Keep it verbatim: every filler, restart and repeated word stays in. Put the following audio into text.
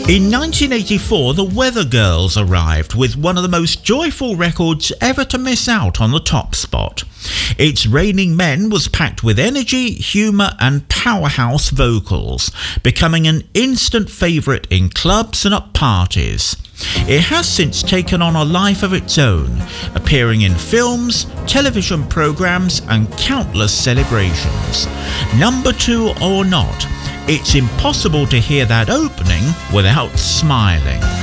In nineteen eighty-four, the Weather Girls arrived with one of the most joyful records ever to miss out on the top spot. It's Raining Men was packed with energy, humour and powerhouse vocals, becoming an instant favourite in clubs and at parties. It has since taken on a life of its own, appearing in films, television programmes and countless celebrations. Number two or not, it's impossible to hear that opening without smiling.